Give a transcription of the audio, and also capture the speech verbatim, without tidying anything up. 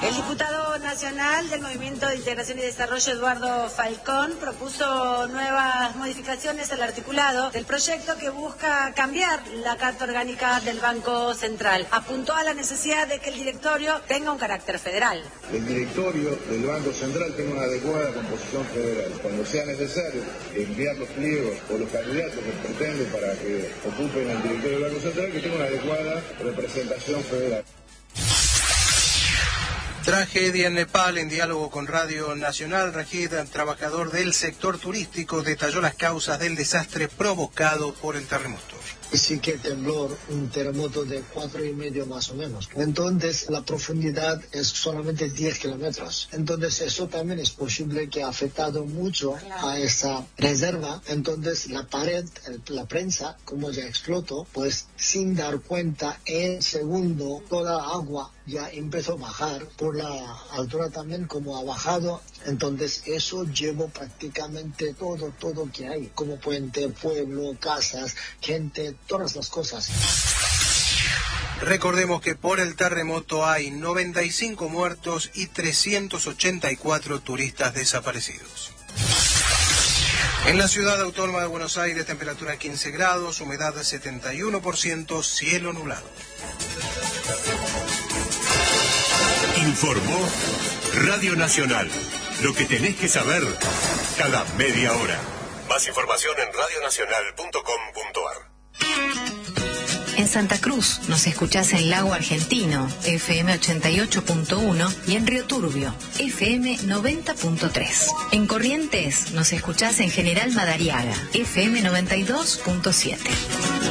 El diputado nacional del Movimiento de Integración y Desarrollo, Eduardo Falcón, propuso nuevas modificaciones al articulado del proyecto que busca cambiar la Carta Orgánica del Banco Central. Apuntó a la necesidad de que el directorio tenga un carácter federal. El directorio del Banco Central tenga una adecuada composición federal. Cuando sea necesario enviar los pliegos o los candidatos que pretenden para que ocupen el directorio del Banco Central, que tenga una adecuada representación federal. Tragedia en Nepal. En diálogo con Radio Nacional, Rajid, trabajador del sector turístico, detalló las causas del desastre provocado por el terremoto. Sí que temblor, un terremoto de cuatro y medio más o menos. Entonces la profundidad es solamente diez kilómetros. Entonces eso también es posible que ha afectado mucho a esa reserva. Entonces la pared, la prensa, como ya explotó, pues sin dar cuenta, en segundo toda agua ya empezó a bajar. Por la altura también como ha bajado. Entonces eso llevó prácticamente todo, todo que hay. Como puente, pueblo, casas, gente, todas las cosas. Recordemos que por el terremoto hay noventa y cinco muertos y trescientos ochenta y cuatro turistas desaparecidos. En la ciudad autónoma de Buenos Aires, temperatura quince grados, humedad setenta y uno por ciento, cielo nublado. Informó Radio Nacional. Lo que tenés que saber cada media hora. Más información en radio nacional punto com punto ar. En Santa Cruz nos escuchás en Lago Argentino, F M ochenta y ocho punto uno, y en Río Turbio, F M noventa punto tres. En Corrientes nos escuchás en General Madariaga, F M noventa y dos punto siete.